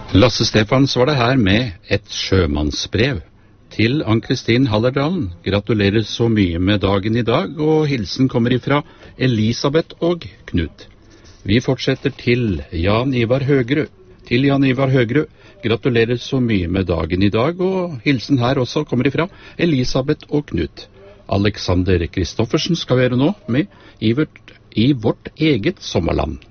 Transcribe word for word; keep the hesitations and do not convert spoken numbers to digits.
Lasse Stefans var det her med et sjømannsbrev til Ann-Kristin Hallerdalen. Gratulerer så mye med dagen i dag, og hilsen kommer ifra Elisabeth og Knut. Vi fortsetter til Jan Ivar Høgerød. Til Jan Ivar Høgerød. Gratulerer så mye med dagen i dag, og hilsen her også kommer ifra Elisabeth og Knut. Alexander Kristoffersen skal være nå med i vårt, i vårt eget sommerland.